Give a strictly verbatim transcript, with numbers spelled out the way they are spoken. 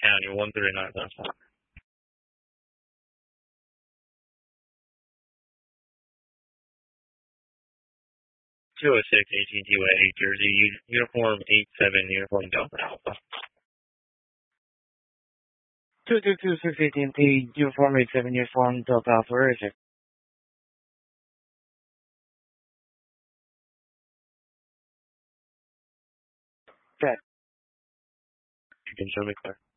County, one thirty-nine West. two oh six A T and T Way, Jersey, uniform eight seven, uniform Delta Alpha. two two two six A T and T, uniform eight seven, uniform Delta Alpha, where is it? Okay. You can show me clear.